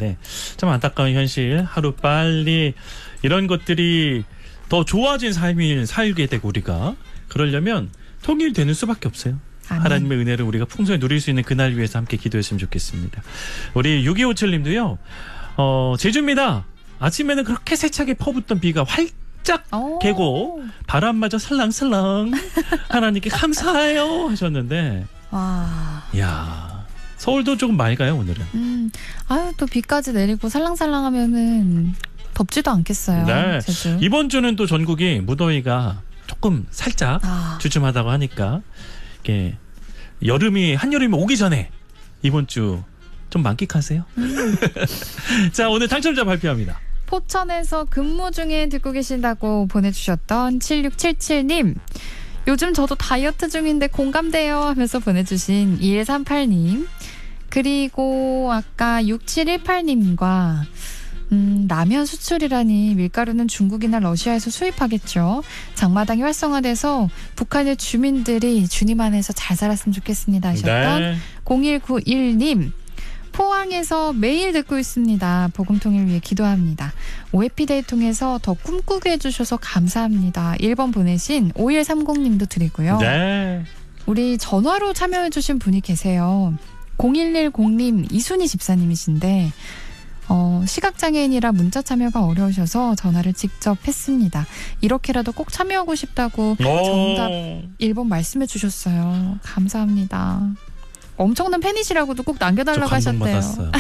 텐데 참 안타까운 현실. 하루 빨리 이런 것들이 더 좋아진 삶을 살게 되고 우리가 그러려면 통일되는 수밖에 없어요. 하나님의 은혜를 우리가 풍성히 누릴 수 있는 그날 위해서 함께 기도했으면 좋겠습니다. 우리 6257님도요. 제주입니다. 아침에는 그렇게 세차게 퍼붓던 비가 활짝 개고 바람마저 살랑살랑 하나님께 감사해요 하셨는데 와. 야, 서울도 조금 맑아요 오늘은. 아유, 또 비까지 내리고 살랑살랑 하면은 덥지도 않겠어요. 네. 제주. 이번 주는 또 전국이 무더위가 조금 살짝 주춤하다고 하니까 이게 한여름이 오기 전에 이번 주 좀 만끽하세요. 자, 오늘 당첨자 발표합니다. 포천에서 근무 중에 듣고 계신다고 보내주셨던 7677님. 요즘 저도 다이어트 중인데 공감돼요 하면서 보내주신 2138님. 그리고 아까 6718님과 라면 수출이라니 밀가루는 중국이나 러시아에서 수입하겠죠. 장마당이 활성화돼서 북한의 주민들이 주님 안에서 잘 살았으면 좋겠습니다 하셨던 0191님. 포항에서 매일 듣고 있습니다. 복음통일 위해 기도합니다. OFP데이 통해서 더 꿈꾸게 해주셔서 감사합니다. 1번 보내신 5130님도 드리고요. 네. 우리 전화로 참여해주신 분이 계세요. 0110님 이순희 집사님이신데 시각장애인이라 문자 참여가 어려우셔서 전화를 직접 했습니다. 이렇게라도 꼭 참여하고 싶다고 정답 1번 말씀해 주셨어요. 감사합니다. 엄청난 팬이시라고도 꼭 남겨달라고 하셨대요.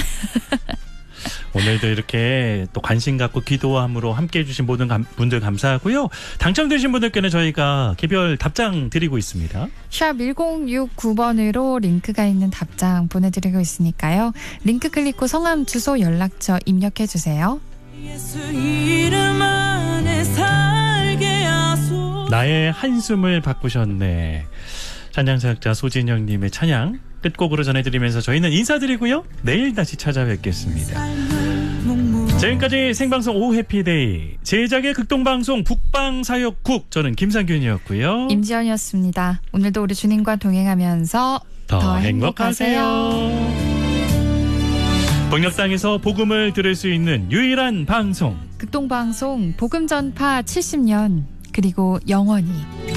오늘도 이렇게 또 관심 갖고 기도함으로 함께해 주신 모든 분들 감사하고요. 당첨되신 분들께는 저희가 개별 답장 드리고 있습니다. 샵 1069번으로 링크가 있는 답장 보내드리고 있으니까요. 링크 클릭 후 성함, 주소, 연락처 입력해 주세요. 나의 한숨을 바꾸셨네. 찬양사역자 소진영님의 찬양 끝곡으로 전해드리면서 저희는 인사드리고요. 내일 다시 찾아뵙겠습니다. 지금까지 생방송 오후 해피데이 제작의 극동방송 북방사역국 저는 김상균이었고요. 임지연이었습니다. 오늘도 우리 주님과 동행하면서 더 행복하세요. 북녘 땅에서 복음을 들을 수 있는 유일한 방송 극동방송 복음전파 70년 그리고 영원히